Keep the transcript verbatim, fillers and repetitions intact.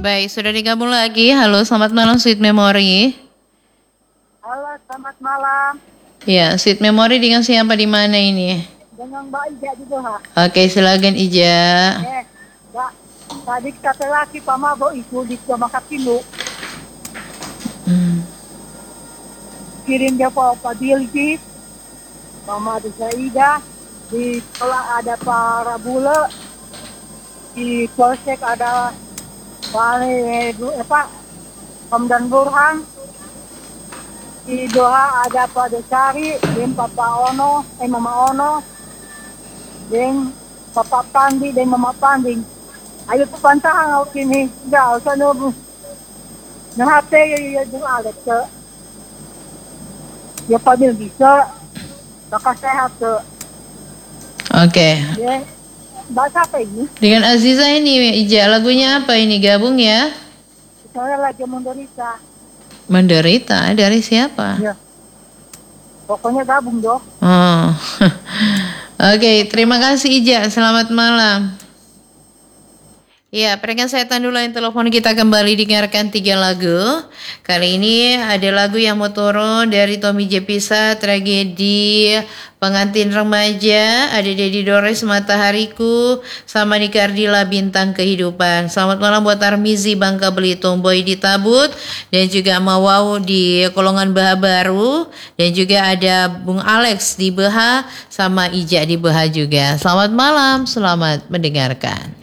Baik, sudah digabung lagi. Halo, selamat malam Sweet Memory. Halo, selamat malam. Ya, Sweet Memory dengan siapa di mana ini? Dengan Mbak Ija juga, ha. Oke, silakan Ija. Eh, Mbak, tadi kata laki Pak Mabo itu di Kamakapilu. Hmm. Kirim dia Pak Pak Dilgi, Mama Desa Ida. Di sekolah ada Pak Rabule. Di Polsek ada Pak eh, eh, Pak Hamdan Burhan. Di Doha ada Pak Desari, dan Papa Ono, eh Mama Ono, dan Papa Pandi, dan Mama Pandi. Ayo pupuntahan ako kini. Daw, sa no, nahate yung alat sa yung pamilya bisa, nakasehat sa, Oke. yeah. Basa pa ini, Dengan Aziza ini, Ija, lagunya apa ini? Gabung ya. saya lagi menderita. Menderita dari siapa? Ya, pokoknya gabung dong. Oh. Oke, terima kasih Ija. Selamat malam. Ya, perkenalkan saya Tandu lain telepon kita kembali dengarkan tiga lagu. Kali ini ada lagu yang mau turun dari Tommy J. Pisa, Tragedi Pengantin Remaja, ada Dedi Dores, Matahariku, sama Nikardila, Bintang Kehidupan. Selamat malam buat Armizi, Bangka Belitung, Boy di Tabut, dan juga Mawau di Kolongan Beha Baru, dan juga ada Bung Alex di Beha, sama Ija di Beha juga. Selamat malam, selamat mendengarkan.